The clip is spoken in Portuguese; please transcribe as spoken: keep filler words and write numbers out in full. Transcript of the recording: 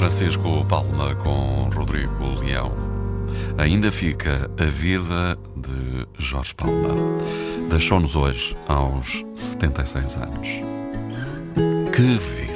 Francisco Palma com Rodrigo Leão. Ainda fica a vida de Jorge Palma. Deixou-nos hoje aos setenta e seis anos. Que vida!